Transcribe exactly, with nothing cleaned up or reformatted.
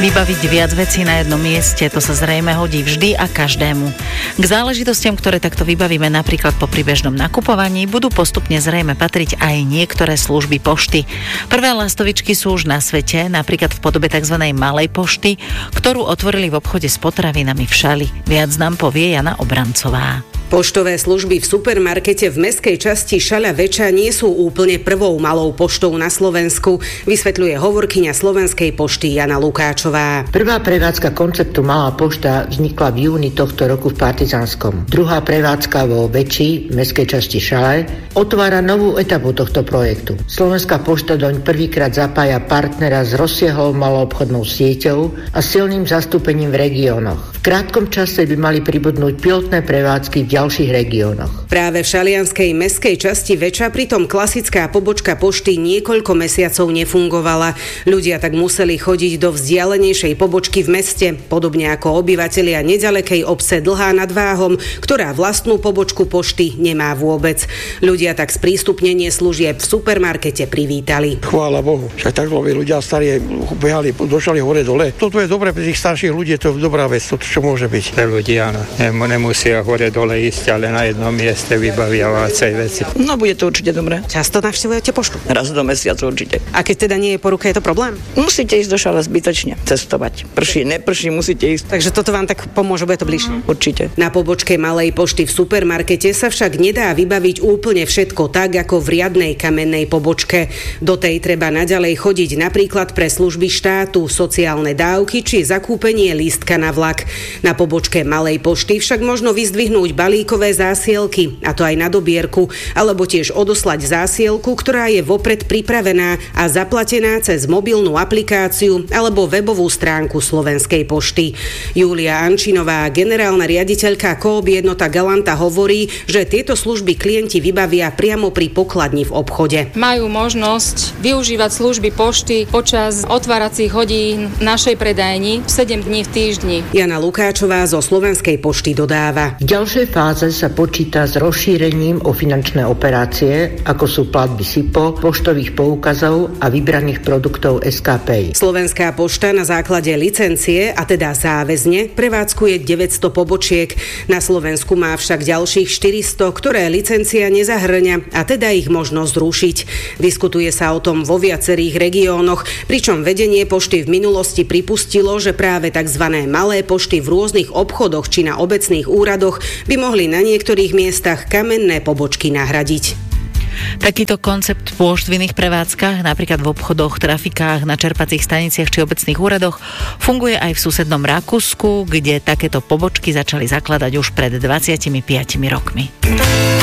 Vybaviť viac vecí na jednom mieste, to sa zrejme hodí vždy a každému. K záležitostiam, ktoré takto vybavíme napríklad po príbežnom nakupovaní, budú postupne zrejme patriť aj niektoré služby pošty. Prvé lastovičky sú už na svete, napríklad v podobe tzv. Malej pošty, ktorú otvorili v obchode s potravinami v Šali. Viac nám povie Jana Obrancová. Poštové služby v supermarkete v mestskej časti Šaľa Väčša nie sú úplne prvou malou poštou na Slovensku, vysvetľuje hovorkyňa Slovenskej pošty Jana Lukáčová. Prvá prevádzka konceptu Malá pošta vznikla v júni tohto roku v Partizánskom. Druhá prevádzka vo Väčši, v mestskej časti Šale, otvára novú etapu tohto projektu. Slovenská pošta doň prvýkrát zapája partnera s rozsiahlou maloobchodnou sieťou a silným zastúpením v regiónoch. V krátkom čase by mali pribudnúť pilotné prevádzky v ďalších regiónoch. Práve v šalianskej mestskej časti Väčša pritom klasická pobočka pošty niekoľko mesiacov nefungovala. Ľudia tak museli chodiť do vzdialenejšej pobočky v meste, podobne ako obyvatelia neďalekej obce Dlhá nad Váhom, ktorá vlastnú pobočku pošty nemá vôbec. Ľudia tak sprístupnenie služieb v supermarkete privítali. Chvála Bohu, však tak ľudia starí behali, došli hore dole. Toto je dobré pre tých starších ľudí, to je dobrá vec, to čo môže byť. Pre ľudí áno, nemusia hore dole ísť, ale na jednom mieste vybavia viacej veci. No bude to určite dobré. Často navštevujete poštu? Raz do mesiaca určite. A keď teda nie je po ruke, je to problém? Musíte ísť do Šale zbytočne cestovať. Prší, neprší, musíte ísť. Takže toto vám tak pomôže, bude to bližšie? Určite. Na pobočke Malej pošty v supermarkete sa však nedá vybaviť úplne všetko tak, ako v riadnej kamennej pobočke. Do tej treba naďalej chodiť napríklad pre služby štátu, sociálne dávky či zakúpenie lístka na vlak. Na pobočke Malej pošty však možno vyzdvihnúť balíkové zásielky, a to aj na dobierku, alebo tiež odoslať zásielku, ktorá je vopred pripravená a zaplatená cez mobilnú aplikáciu alebo webovú stránku Slovenskej pošty. Júlia Ančinová, generálna riaditeľka Coop jednota Galanta, hovorí, že tieto služby klienti vybavia priamo pri pokladni v obchode. Majú možnosť využívať služby pošty počas otváracích hodín našej predajni sedem dní v týždni. Jana Lukáčová zo Slovenskej pošty dodáva. V ďalšej fáze sa počíta s rozšírením o finančné operácie, ako sú platby SIPO, poštových poukazov a vybraných produktov es ká Pay. Slovenská pošta na základe licencie, a teda záväzne, prevádzkuje deväťsto pobočiek. Na Slovensku má však ďalších štyristo, ktoré licencia nezahŕňa, a teda ich možno zrušiť. Diskutuje sa o tom vo viacerých regiónoch, pričom vedenie pošty v minulosti pripustilo, že práve tzv. Malé pošty v rôznych obchodoch či na obecných úradoch by mohli na niektorých miestach kamenné pobočky nahradiť. Takýto koncept pôšt v iných prevádzkach, napríklad v obchodoch, trafikách, na čerpacích staniciach či obecných úradoch, funguje aj v susednom Rakúsku, kde takéto pobočky začali zakladať už pred dvadsiatimi piatimi rokmi.